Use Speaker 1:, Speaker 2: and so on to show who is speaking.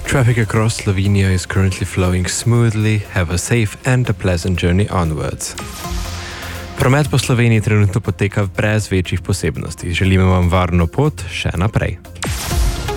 Speaker 1: Traffic across Slovenia is currently flowing smoothly. Have a safe and a pleasant journey onwards. Promet po Sloveniji trenutno poteka brez večjih posebnosti. Želimo vam varno pot še naprej.